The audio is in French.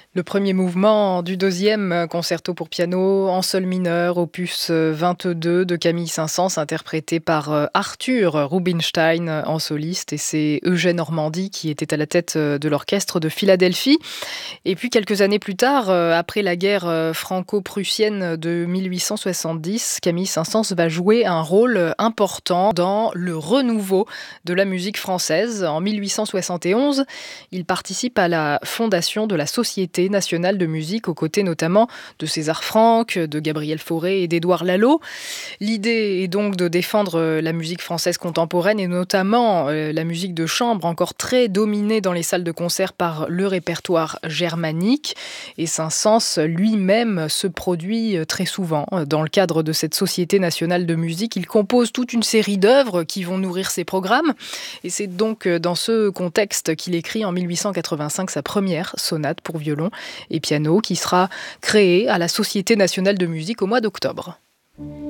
Le premier mouvement du deuxième concerto pour piano en sol mineur, opus 22 de Camille Saint-Saëns, interprété par Arthur Rubinstein en soliste. Et c'est Eugène Ormandy qui était à la tête de l'orchestre de Philadelphie. Et puis quelques années plus tard, après la guerre franco-prussienne de 1870, Camille Saint-Saëns va jouer un rôle important dans le renouveau de la musique française. En 1871, il participe à la fondation de la Société nationale de musique, aux côtés notamment de César Franck, de Gabriel Fauré et d'Édouard Lalo. L'idée est donc de défendre la musique française contemporaine et notamment la musique de chambre, encore très dominée dans les salles de concert par le répertoire germanique. Et Saint-Saëns lui-même se produit très souvent dans le cadre de cette Société nationale de musique. Il compose toute une série d'œuvres qui vont nourrir ses programmes. Et c'est donc dans ce contexte qu'il écrit en 1885 sa première sonate pour violon et piano qui sera créée à la Société nationale de musique au mois d'octobre.